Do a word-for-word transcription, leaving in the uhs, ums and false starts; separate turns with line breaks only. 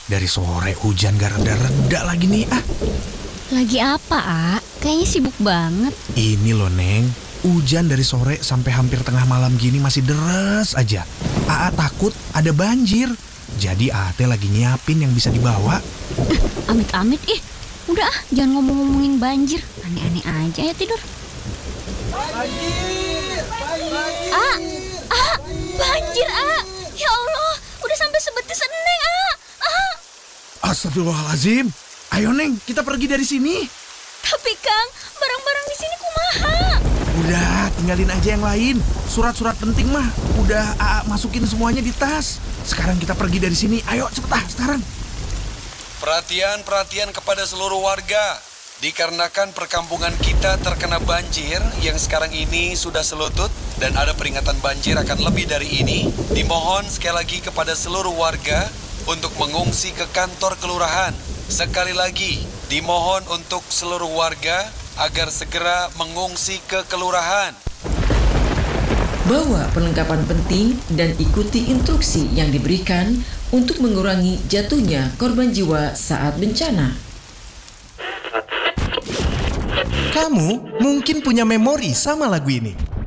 Dari sore hujan gak reda-reda lagi nih. Ah,
Lagi apa, A? Kayaknya sibuk banget.
ini loh Neng, hujan dari sore sampai hampir tengah malam gini masih deres aja. Aa takut ada banjir. Jadi A teh lagi nyiapin yang bisa dibawa.
Amit-amit, ih. Udah ah, jangan ngomong-ngomongin banjir. Aneh-aneh aja ya tidur.
Banjir! Banjir!
A, A, banjir, A. Ya Allah, udah sampai sebetis Neng, A. A.
Astagfirullahaladzim. Ayo Neng, kita pergi dari sini.
Tapi Kang, barang-barang di sini kumaha.
Udah, tinggalin aja yang lain. Surat-surat penting mah udah Aa masukin semuanya di tas. Sekarang kita pergi dari sini. Ayo cepet ah, sekarang.
Perhatian-perhatian kepada seluruh warga. Dikarenakan perkampungan kita terkena banjir yang sekarang ini sudah selutut dan ada peringatan banjir akan lebih dari ini, dimohon sekali lagi kepada seluruh warga untuk mengungsi ke kantor kelurahan. Sekali lagi, dimohon untuk seluruh warga agar segera mengungsi ke kelurahan.
Bawa perlengkapan penting dan ikuti instruksi yang diberikan untuk mengurangi jatuhnya korban jiwa saat bencana.
Kamu mungkin punya memori sama lagu ini.